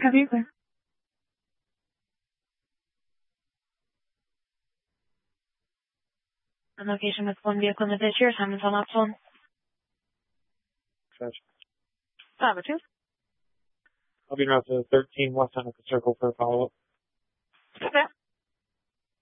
Copy, clear. On location with one vehicle in the ditch here. Time until last one. Gotcha. Bravo 2. I'll be around to 13 West Seneca Circle for a follow-up. Okay.